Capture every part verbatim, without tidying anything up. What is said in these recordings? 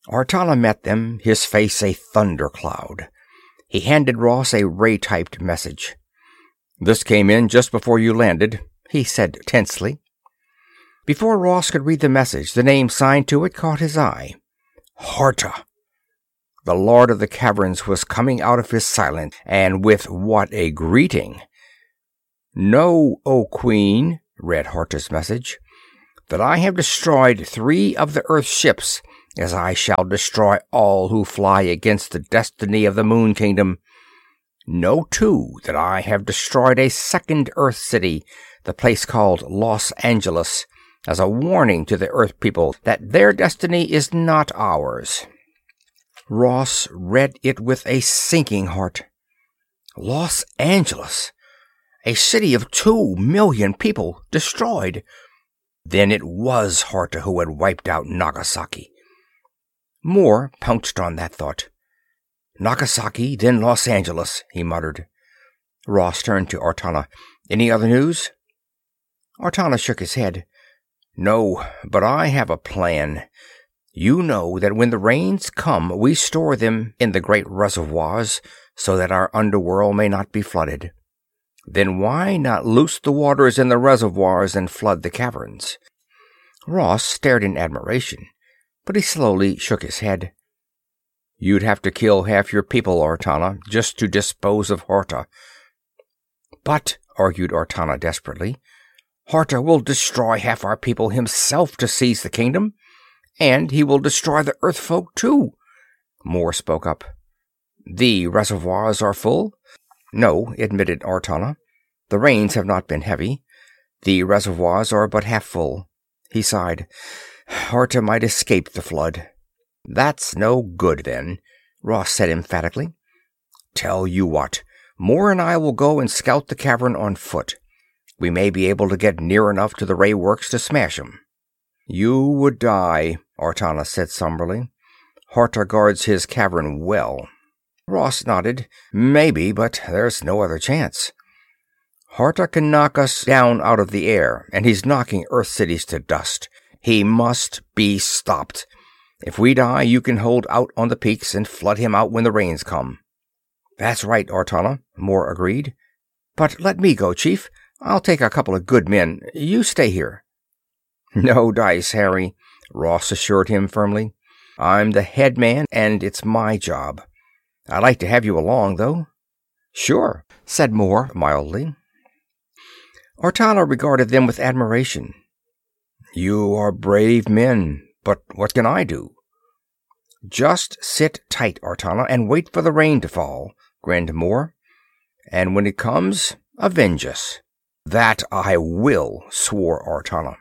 Ortana met them, his face a thundercloud. He handed Ross a ray-typed message. "This came in just before you landed," he said tensely. Before Ross could read the message, the name signed to it caught his eye. Horta! The Lord of the Caverns was coming out of his silence, and with what a greeting! "Know, O Queen," read Horta's message, "that I have destroyed three of the Earth ships, as I shall destroy all who fly against the destiny of the Moon Kingdom. Know, too, that I have destroyed a second Earth city, the place called Los Angeles, as a warning to the Earth people that their destiny is not ours." Ross read it with a sinking heart. Los Angeles, a city of two million people, destroyed. Then it was Horta who had wiped out Nagasaki. Moore pounced on that thought. "Nagasaki, then Los Angeles," he muttered. Ross turned to Ortana. "Any other news?" Ortana shook his head. "No, but I have a plan. You know that when the rains come, we store them in the great reservoirs so that our underworld may not be flooded. Then why not loose the waters in the reservoirs and flood the caverns?" Ross stared in admiration, but he slowly shook his head. "You'd have to kill half your people, Ortana, just to dispose of Horta." "But," argued Ortana desperately, "Horta will destroy half our people himself to seize the kingdom, and he will destroy the Earth folk too." Moore spoke up. "The reservoirs are full?" "No," admitted Ortana. "The rains have not been heavy. The reservoirs are but half full." He sighed. "Horta might escape the flood." "That's no good, then," Ross said emphatically. "Tell you what, Moore and I will go and scout the cavern on foot. We may be able to get near enough to the ray works to smash 'em." "You would die," Ortana said somberly. "Horta guards his cavern well." Ross nodded. "Maybe, but there's no other chance. Horta can knock us down out of the air, and he's knocking Earth cities to dust. He must be stopped. If we die, you can hold out on the peaks and flood him out when the rains come." "That's right, Ortana," Moore agreed. "But let me go, Chief. I'll take a couple of good men. You stay here." "No dice, Harry," Ross assured him firmly. "I'm the head man, and it's my job. I'd like to have you along, though." "Sure," said Moore mildly. Ortana regarded them with admiration. "You are brave men, but what can I do?" "Just sit tight, Ortana, and wait for the rain to fall," grinned Moore. "And when it comes, avenge us." "That I will," swore Ortana.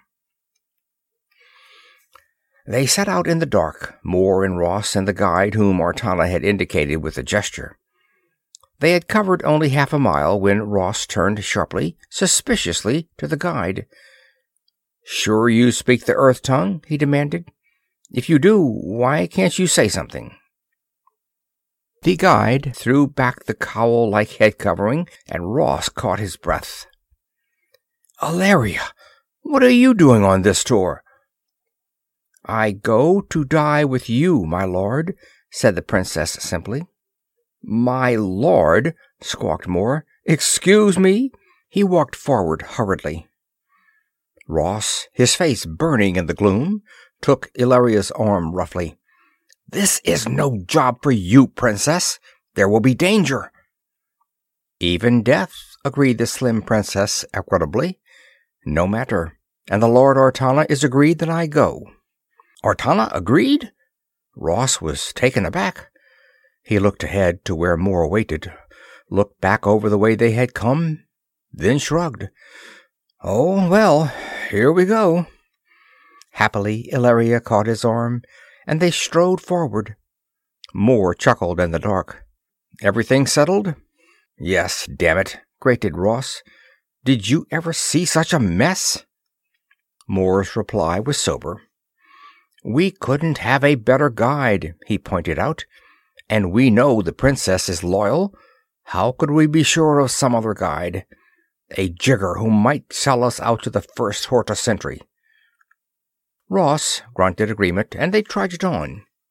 They set out in the dark, Moore and Ross and the guide whom Ortana had indicated with a gesture. They had covered only half a mile when Ross turned sharply, suspiciously, to the guide. "Sure you speak the Earth tongue?" he demanded. "If you do, why can't you say something?" The guide threw back the cowl-like head covering, and Ross caught his breath. "Ilaria, what are you doing on this tour?" "I go to die with you, my lord," said the princess simply. "My lord," squawked Moore. "Excuse me." He walked forward hurriedly. Ross, his face burning in the gloom, took Ilaria's arm roughly. "This is no job for you, princess. There will be danger." "Even death," agreed the slim princess equitably. "No matter. And the Lord Ortana is agreed that I go." "Ortana agreed?" Ross was taken aback. He looked ahead to where Moore waited, looked back over the way they had come, then shrugged. "Oh, well, here we go." Happily, Ilaria caught his arm, and they strode forward. Moore chuckled in the dark. "Everything settled?" "Yes, damn it," grated Ross. "Did you ever see such a mess?" Moore's reply was sober. "We couldn't have a better guide," he pointed out. "And we know the princess is loyal. How could we be sure of some other guide? A jigger who might sell us out to the first Horta sentry." Ross grunted agreement, and they trudged on.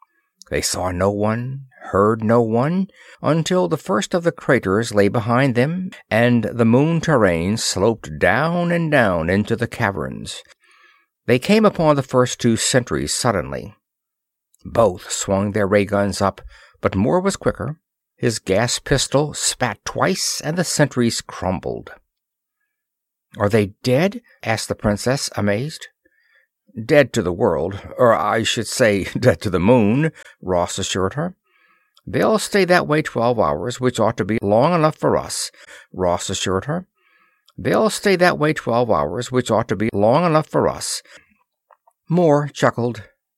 They saw no one, heard no one, until the first of the craters lay behind them, and the moon terrain sloped down and down into the caverns. They came upon the first two sentries suddenly. Both swung their ray guns up, but Moore was quicker. His gas pistol spat twice, and the sentries crumbled. "Are they dead?" asked the princess, amazed. "Dead to the world, or I should say dead to the moon," Ross assured her. "They'll stay that way twelve hours, which ought to be long enough for us," Ross assured her. "They'll stay that way twelve hours, which ought to be long enough for us." Moore chuckled.